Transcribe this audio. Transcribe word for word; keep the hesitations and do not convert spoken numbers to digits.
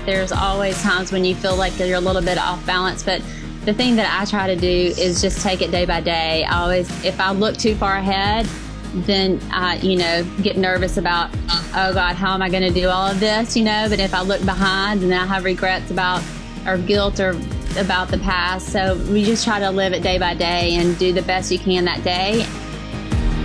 There's always times when you feel like you're a little bit off balance, but the thing that I try to do is just take it day by day. I always, if I look too far ahead, then I, you know, get nervous about, oh God, how am I going to do all of this, you know? But if I look behind, and then I have regrets about, or guilt or about the past. So we just try to live it day by day and do the best you can that day.